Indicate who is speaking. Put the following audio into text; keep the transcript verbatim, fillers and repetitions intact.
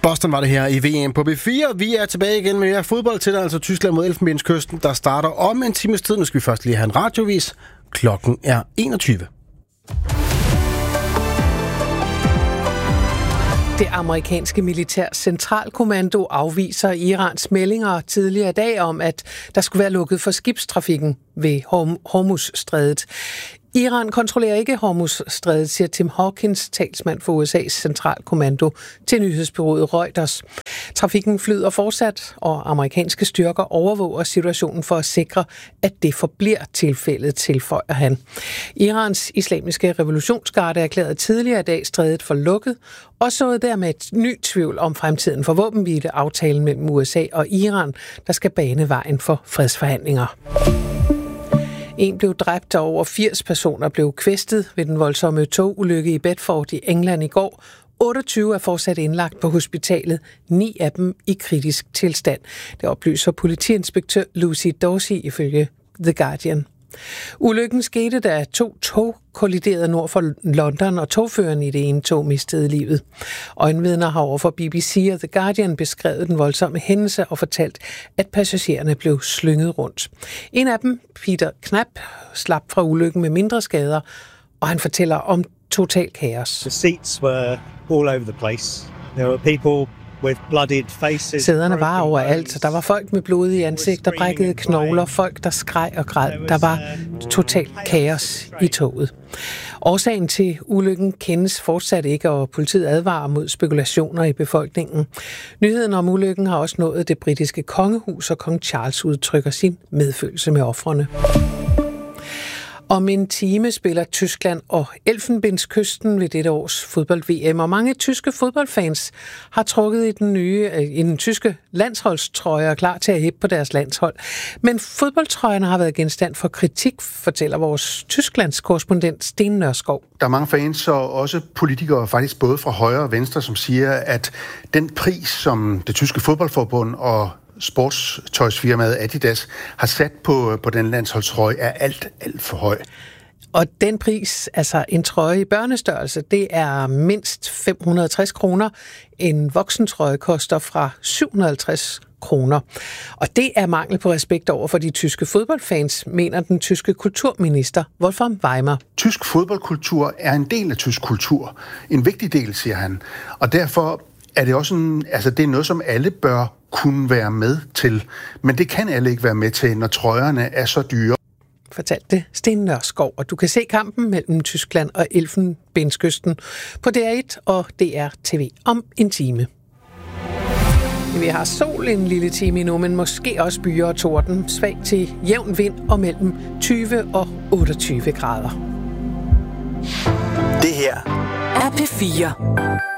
Speaker 1: Boston var det her i V M på B fire. Vi er tilbage igen med mere fodbold til dig, altså Tyskland mod Elfenbenskysten, der starter om en times tid. Nu skal vi først lige have en radiovis. Klokken er enogtyve.
Speaker 2: Det amerikanske militær centralkommando afviser Irans meldinger tidligere i dag om, at der skulle være lukket for skibstrafikken ved Hormuzstrædet. Iran kontrollerer ikke Hormuzstrædet, siger Tim Hawkins, talsmand for U S A's centralkommando, til nyhedsbureauet Reuters. Trafikken flyder fortsat, og amerikanske styrker overvåger situationen for at sikre, at det forbliver tilfældet, tilføjer han. Irans islamiske revolutionsgarde erklærede tidligere i dag strædet for lukket, og så dermed et ny tvivl om fremtiden for våbenhvileaftalen mellem U S A og Iran, der skal bane vejen for fredsforhandlinger. En blev dræbt, og over firs personer blev kvæstet ved den voldsomme togulykke i Bedford i England i går. otteogtyve er fortsat indlagt på hospitalet, ni af dem i kritisk tilstand. Det oplyser politiinspektør Lucy Dorsey ifølge The Guardian. Ulykken skete, da to tog kolliderede nord for London, og togføreren i det ene tog mistede livet. Øjenvidner har overfor B B C og The Guardian beskrevet den voldsomme hændelse og fortalt, at passagererne blev slynget rundt. En af dem, Peter Knapp, slap fra ulykken med mindre skader, og han fortæller om total kaos.
Speaker 3: The seats were all over the place. There were people with bloodied faces.
Speaker 2: Sæderne var overalt. Der var folk med blodige ansigter, brækkede knogler, folk der skreg og græd. Der var total kaos i toget. Årsagen til ulykken kendes fortsat ikke, og politiet advarer mod spekulationer i befolkningen. Nyheden om ulykken har også nået det britiske kongehus, og kong Charles udtrykker sin medfølelse med ofrene. Om en time spiller Tyskland og Elfenbenskysten ved dette års fodbold-V M, og mange tyske fodboldfans har trukket i den nye, i den tyske landsholdstrøje og klar til at hæppe på deres landshold. Men fodboldtrøjerne har været genstand for kritik, fortæller vores Tysklands korrespondent Sten Nørskov.
Speaker 4: Der er mange fans og også politikere, faktisk både fra højre og venstre, som siger, at den pris, som det tyske fodboldforbund og sportstøjsfirmaet Adidas har sat på, på den landsholdstrøje, er alt, alt for høj.
Speaker 2: Og den pris, altså en trøje i børnestørrelse, det er mindst fem hundrede og tres kroner. En voksentrøje koster fra syv hundrede og halvtreds kroner. Og det er mangel på respekt over for de tyske fodboldfans, mener den tyske kulturminister Wolfgang Weimar.
Speaker 4: Tysk fodboldkultur er en del af tysk kultur. En vigtig del, siger han. Og derfor er det også en, altså det er noget, som alle bør kunne være med til. Men det kan alle ikke være med til, når trøjerne er så dyre.
Speaker 2: Fortalte Sten Nørskov, og du kan se kampen mellem Tyskland og Elfenbenskysten på D R et og D R T V om en time. Vi har sol en lille time endnu, men måske også byer og torden. Svag til jævn vind og mellem tyve og otteogtyve grader.
Speaker 5: Det her er P fire.